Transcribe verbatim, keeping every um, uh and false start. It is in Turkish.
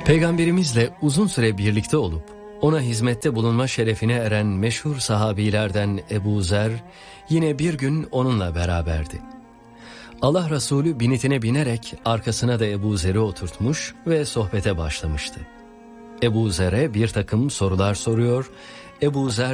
Peygamberimizle uzun süre birlikte olup ona hizmette bulunma şerefine eren meşhur sahabilerden Ebu Zer yine bir gün onunla beraberdi. Allah Resulü binitine binerek arkasına da Ebu Zer'i oturtmuş ve sohbete başlamıştı. Ebu Zer'e bir takım sorular soruyor, Ebu Zer